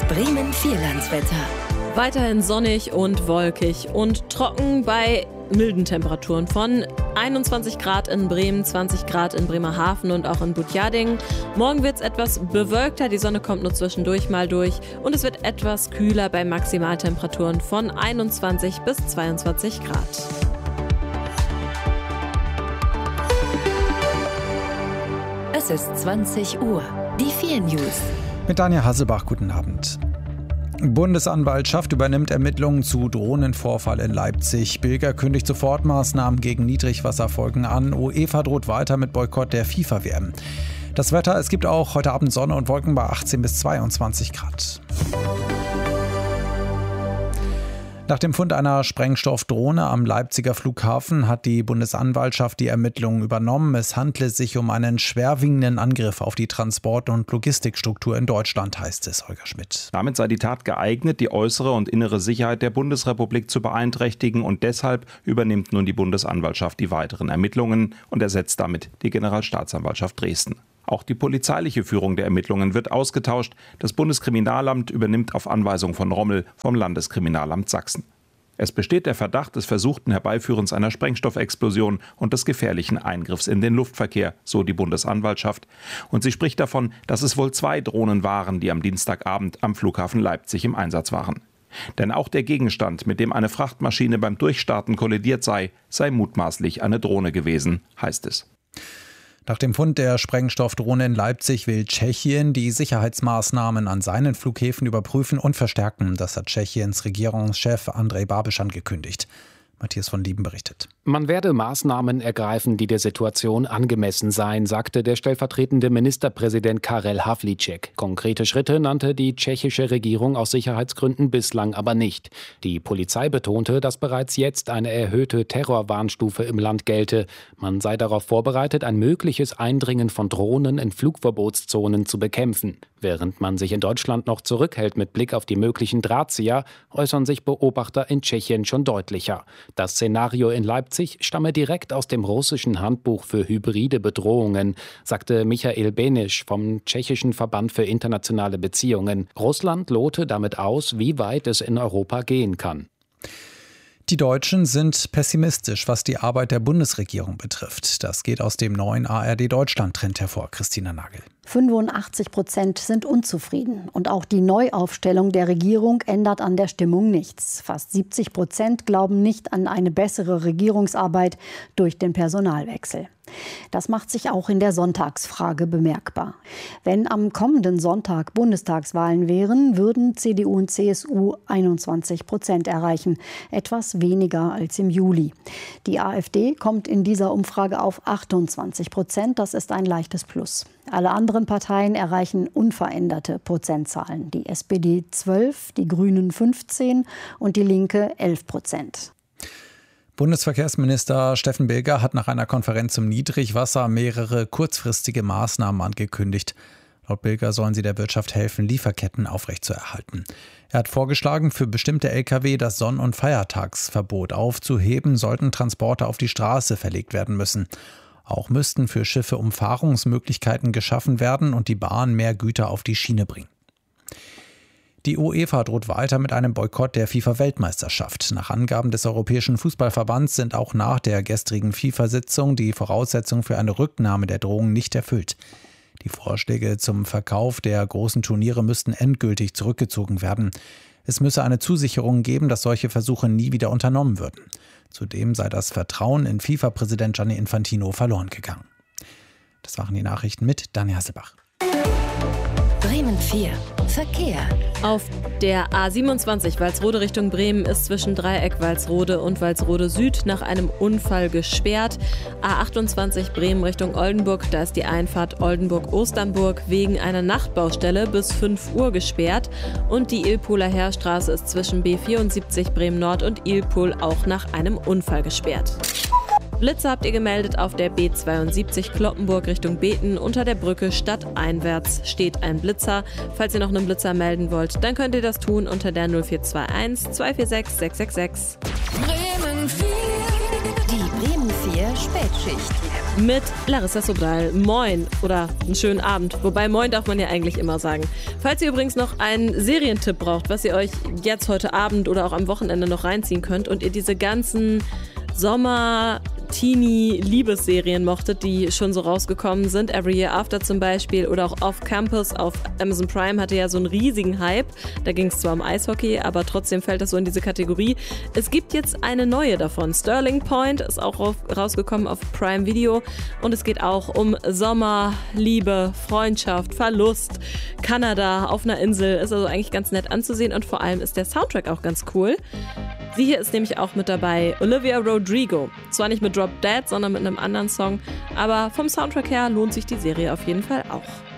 Bremen Vierlandswetter. Weiterhin sonnig und wolkig und trocken bei milden Temperaturen von 21 Grad in Bremen, 20 Grad in Bremerhaven und auch in Butjadingen. Morgen wird es etwas bewölkter, die Sonne kommt nur zwischendurch mal durch und es wird etwas kühler bei Maximaltemperaturen von 21 bis 22 Grad. Es ist 20 Uhr. Die 4 News. Mit Daniel Hasselbach, guten Abend. Bundesanwaltschaft übernimmt Ermittlungen zu Drohnenvorfall in Leipzig. Bilger kündigt Sofortmaßnahmen gegen Niedrigwasserfolgen an. UEFA droht weiter mit Boykott der FIFA-WM. Das Wetter, es gibt auch heute Abend Sonne und Wolken bei 18 bis 22 Grad. Nach dem Fund einer Sprengstoffdrohne am Leipziger Flughafen hat die Bundesanwaltschaft die Ermittlungen übernommen. Es handle sich um einen schwerwiegenden Angriff auf die Transport- und Logistikstruktur in Deutschland, heißt es, Holger Schmidt. Damit sei die Tat geeignet, die äußere und innere Sicherheit der Bundesrepublik zu beeinträchtigen, und deshalb übernimmt nun die Bundesanwaltschaft die weiteren Ermittlungen und ersetzt damit die Generalstaatsanwaltschaft Dresden. Auch die polizeiliche Führung der Ermittlungen wird ausgetauscht. Das Bundeskriminalamt übernimmt auf Anweisung von Rommel vom Landeskriminalamt Sachsen. Es besteht der Verdacht des versuchten Herbeiführens einer Sprengstoffexplosion und des gefährlichen Eingriffs in den Luftverkehr, so die Bundesanwaltschaft. Und sie spricht davon, dass es wohl 2 Drohnen waren, die am Dienstagabend am Flughafen Leipzig im Einsatz waren. Denn auch der Gegenstand, mit dem eine Frachtmaschine beim Durchstarten kollidiert sei mutmaßlich eine Drohne gewesen, heißt es. Nach dem Fund der Sprengstoffdrohne in Leipzig will Tschechien die Sicherheitsmaßnahmen an seinen Flughäfen überprüfen und verstärken. Das hat Tschechiens Regierungschef Andrej Babiš angekündigt. Matthias von Lieben berichtet. Man werde Maßnahmen ergreifen, die der Situation angemessen seien, sagte der stellvertretende Ministerpräsident Karel Havlíček. Konkrete Schritte nannte die tschechische Regierung aus Sicherheitsgründen bislang aber nicht. Die Polizei betonte, dass bereits jetzt eine erhöhte Terrorwarnstufe im Land gelte. Man sei darauf vorbereitet, ein mögliches Eindringen von Drohnen in Flugverbotszonen zu bekämpfen. Während man sich in Deutschland noch zurückhält mit Blick auf die möglichen Drahtzieher, äußern sich Beobachter in Tschechien schon deutlicher. Das Szenario in Leipzig stamme direkt aus dem russischen Handbuch für hybride Bedrohungen, sagte Michael Benisch vom Tschechischen Verband für internationale Beziehungen. Russland lote damit aus, wie weit es in Europa gehen kann. Die Deutschen sind pessimistisch, was die Arbeit der Bundesregierung betrifft. Das geht aus dem neuen ARD-Deutschland-Trend hervor. Christina Nagel. 85% sind unzufrieden. Und auch die Neuaufstellung der Regierung ändert an der Stimmung nichts. Fast 70% glauben nicht an eine bessere Regierungsarbeit durch den Personalwechsel. Das macht sich auch in der Sonntagsfrage bemerkbar. Wenn am kommenden Sonntag Bundestagswahlen wären, würden CDU und CSU 21% erreichen. Etwas weniger als im Juli. Die AfD kommt in dieser Umfrage auf 28%. Das ist ein leichtes Plus. Alle anderen Parteien erreichen unveränderte Prozentzahlen. Die SPD 12, die Grünen 15 und die Linke 11%. Bundesverkehrsminister Steffen Bilger hat nach einer Konferenz zum Niedrigwasser mehrere kurzfristige Maßnahmen angekündigt. Laut Bilger sollen sie der Wirtschaft helfen, Lieferketten aufrechtzuerhalten. Er hat vorgeschlagen, für bestimmte Lkw das Sonn- und Feiertagsverbot aufzuheben, sollten Transporte auf die Straße verlegt werden müssen. Auch müssten für Schiffe Umfahrungsmöglichkeiten geschaffen werden und die Bahn mehr Güter auf die Schiene bringen. Die UEFA droht weiter mit einem Boykott der FIFA-Weltmeisterschaft. Nach Angaben des Europäischen Fußballverbands sind auch nach der gestrigen FIFA-Sitzung die Voraussetzungen für eine Rücknahme der Drohung nicht erfüllt. Die Vorschläge zum Verkauf der großen Turniere müssten endgültig zurückgezogen werden. Es müsse eine Zusicherung geben, dass solche Versuche nie wieder unternommen würden. Zudem sei das Vertrauen in FIFA-Präsident Gianni Infantino verloren gegangen. Das waren die Nachrichten mit Daniel Hasselbach. Bremen 4. Verkehr. Auf der A27 Walsrode Richtung Bremen ist zwischen Dreieck Walsrode und Walsrode Süd nach einem Unfall gesperrt. A28 Bremen Richtung Oldenburg, da ist die Einfahrt Oldenburg-Osternburg wegen einer Nachtbaustelle bis 5 Uhr gesperrt. Und die Ilpoler Heerstraße ist zwischen B74 Bremen Nord und Ilpol auch nach einem Unfall gesperrt. Blitzer habt ihr gemeldet auf der B72 Cloppenburg Richtung Beten. Unter der Brücke stadteinwärts steht ein Blitzer. Falls ihr noch einen Blitzer melden wollt, dann könnt ihr das tun unter der 0421 246 666. Bremen 4. Die Bremen 4 Spätschicht. mit Larissa Sobral. Moin oder einen schönen Abend. Wobei Moin darf man ja eigentlich immer sagen. Falls ihr übrigens noch einen Serientipp braucht, was ihr euch jetzt heute Abend oder auch am Wochenende noch reinziehen könnt und ihr diese ganzen Sommer-Teenie-Liebesserien mochtet, die schon so rausgekommen sind. Every Year After zum Beispiel oder auch Off Campus auf Amazon Prime hatte ja so einen riesigen Hype. Da ging es zwar um Eishockey, aber trotzdem fällt das so in diese Kategorie. Es gibt jetzt eine neue davon. Sterling Point ist auch rausgekommen auf Prime Video und es geht auch um Sommer, Liebe, Freundschaft, Verlust, Kanada auf einer Insel. Ist also eigentlich ganz nett anzusehen und vor allem ist der Soundtrack auch ganz cool. Sie hier ist nämlich auch mit dabei, Olivia Rodrigo. Zwar nicht mit Drop Dead, sondern mit einem anderen Song, aber vom Soundtrack her lohnt sich die Serie auf jeden Fall auch.